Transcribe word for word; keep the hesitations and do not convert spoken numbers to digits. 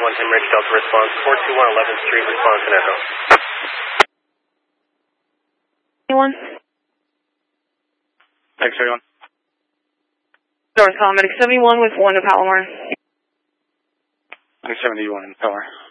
seventy-one ten Ridge Delta response, four two one eleventh Street response and echo. Anyone? X seventy-one. North Column, seventy-one with one to Palomar. X seventy-one, Palomar.